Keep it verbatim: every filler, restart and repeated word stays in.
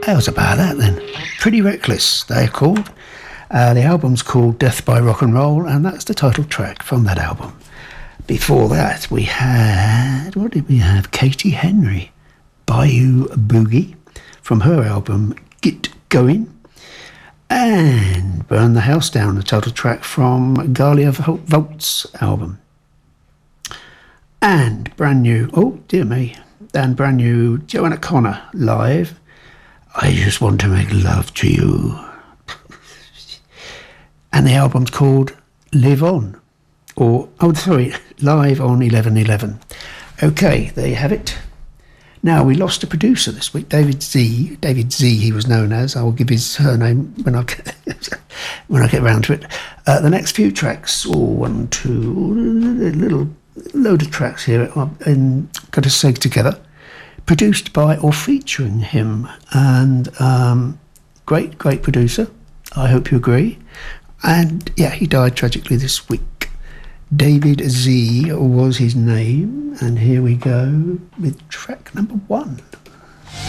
How's about that then? Pretty Reckless, they're called. Uh, the album's called Death by Rock and Roll, and that's the title track from that album. Before that, we had, what did we have? Katie Henry, Bayou Boogie, from her album Get Going. And Burn the House Down, the title track from Galia Volt's album. And brand new, oh dear me, and brand new Joanna Connor live, I Just Want to Make Love to You. And the album's called Live On, or, oh sorry, Live on eleven eleven. Okay, there you have it. Now, we lost a producer this week, David Z. David Z, he was known as. I will give his surname when I get, when I get around to it. Uh, the next few tracks, oh, one, two, a little load of tracks here, and got to sing together, produced by or featuring him. And um, great, great producer. I hope you agree. And yeah, he died tragically this week. David Z was his name, and here we go with track number one.